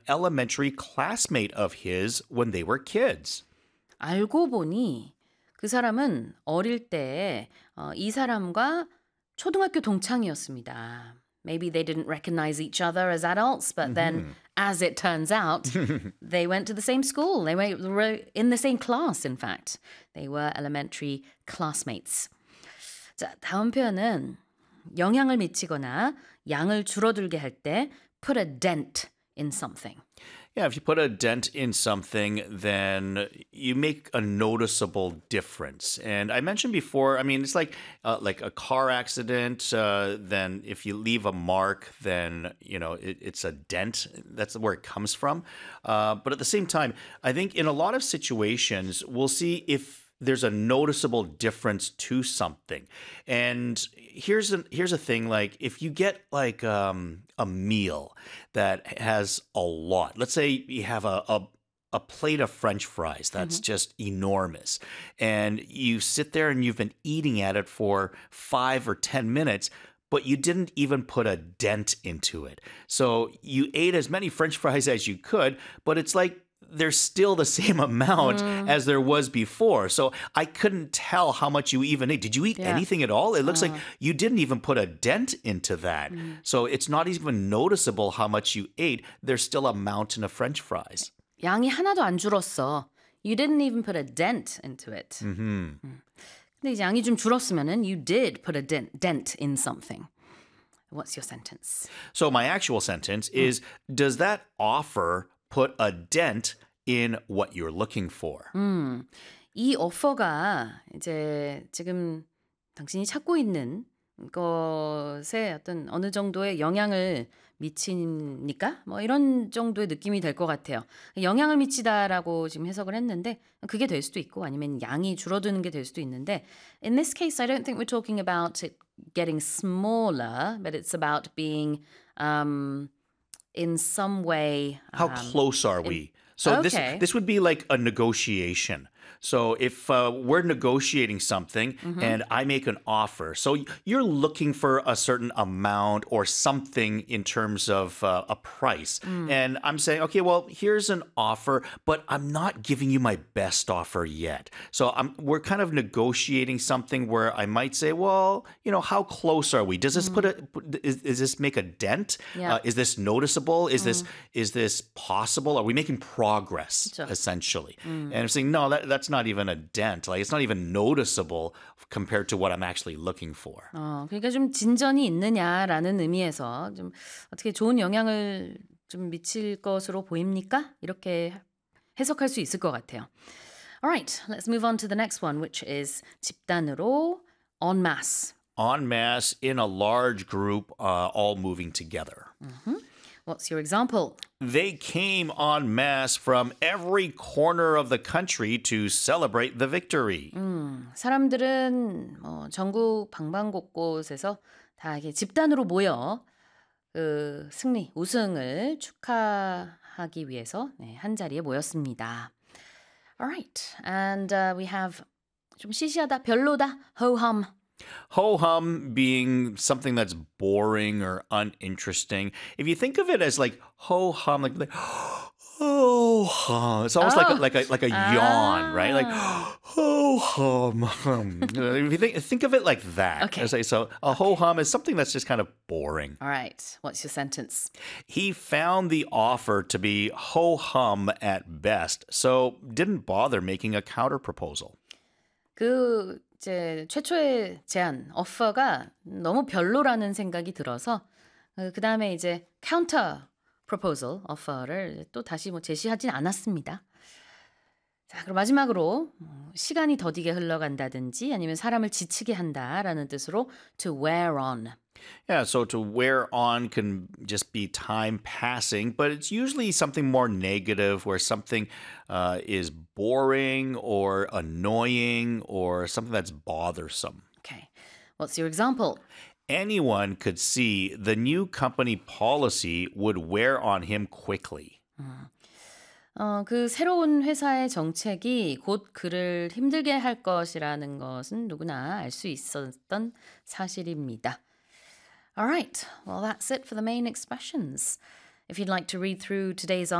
elementary classmate of his when they were kids. 알고 보니 그 사람은 어릴 때 이 사람과 초등학교 동창이었습니다. Maybe they didn't recognize each other as adults, but then, as it turns out, they went to the same school. They were in the same class, in fact. They were elementary classmates. 자, 다음 표현은 영향을 미치거나 양을 줄어들게 할 때 put a dent in something. Yeah, if you put a dent in something, then you make a noticeable difference. And I mentioned before, I mean, it's like a car accident. Then if you leave a mark, then, it's a dent. That's where it comes from. But at the same time, I think in a lot of situations, we'll see if there's a noticeable difference to something. And here's a thing, like if you get like a meal that has a lot, let's say you have a plate of French fries that's just enormous, and you sit there and you've been eating at it for 5 or 10 minutes, but you didn't even put a dent into it. So you ate as many French fries as you could, but it's like there's still the same amount as there was before. So I couldn't tell how much you even ate. Did you eat anything at all? It looks like you didn't even put a dent into that. So it's not even noticeable how much you ate. There's still a mountain of French fries. 양이 하나도 안 줄었어. You didn't even put a dent into it. 근데 이제 양이 좀 줄었으면은 you did put a dent in something. What's your sentence? So my actual sentence is, does that offer put a dent in what you're looking for? 이 오퍼가 이제 지금 당신이 찾고 있는 것에 어떤 어느 정도의 영향을 미치니까 뭐 이런 정도의 느낌이 될 것 같아요. 영향을 미치다라고 지금 해석을 했는데 그게 될 수도 있고 아니면 양이 줄어드는 게 될 수도 있는데 in this case I don't think we're talking about it getting smaller, but it's about being in some way. How close are we? So this would be like a negotiation. So if we're negotiating something and I make an offer, so you're looking for a certain amount or something in terms of a price. And I'm saying, okay, well, here's an offer, but I'm not giving you my best offer yet. So we're kind of negotiating something where I might say, well, how close are we? Does this is this make a dent? Yeah. Is this noticeable? Is this possible? Are we making progress, essentially? And I'm saying, no, that's not even a dent. Like it's not even noticeable compared to what I'm actually looking for. 그러니까 좀 진전이 있느냐라는 의미에서 좀 어떻게 좋은 영향을 좀 미칠 것으로 보입니까? 이렇게 해석할 수 있을 것 같아요. Alright, let's move on to the next one, which is 집단으로 en masse. En masse in a large group, all moving together. What's your example? They came en masse from every corner of the country to celebrate the victory. 사람들은 전국 방방곳곳에서 다 이렇게 집단으로 모여 그 승리, 우승을 축하하기 위해서 한 자리에 모였습니다. Alright, and we have 좀 시시하다, 별로다, ho-hum. Ho-hum being something that's boring or uninteresting. If you think of it as like ho-hum, like ho-hum, it's almost like a yawn, right? Like ho-hum. If you think of it like that. Okay. So a ho-hum is something that's just kind of boring. All right. What's your sentence? He found the offer to be ho-hum at best, so didn't bother making a counter proposal. 이제 최초의 제안, 오퍼가 너무 별로라는 생각이 들어서 그 다음에 이제 counter proposal, 오퍼를 또 다시 제시하진 않았습니다. 자, 그럼 마지막으로 시간이 더디게 흘러간다든지 아니면 사람을 지치게 한다라는 뜻으로 to wear on. Yeah, so to wear on can just be time passing, but it's usually something more negative where something is boring or annoying or something that's bothersome. Okay. What's your example? Anyone could see the new company policy would wear on him quickly. 그 새로운 회사의 정책이 곧 그를 힘들게 할 것이라는 것은 누구나 알 수 있었던 사실입니다. All right, well, that's it for the main expressions. If you'd like to read through today's